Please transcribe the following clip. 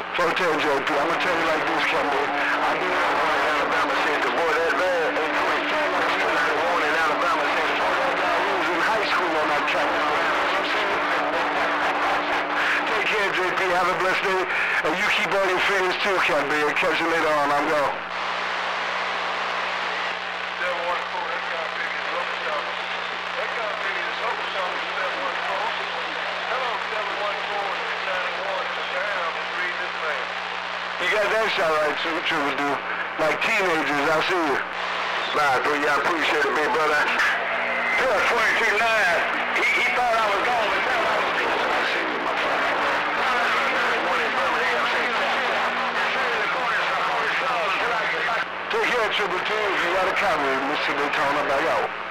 Fuck that, JP. I'm gonna tell you like this, Campbell. I do know one in Alabama said the boy that bad ain't quit. The one in Alabama said the boy that guy who was in high school on that track. Take care, JP. Have a blessed day. And you keep all your friends too, Campbell. Catch you later on. I'm gone. You got that shot right, Triple Do. Like teenagers, I see you. Nah, dude, I appreciate it, big brother. Plus 23-9. He thought I was gone, but now I was good. I see you, my friend. Take care, Triple Two. If you got a comment, Mr. Daytona, back out.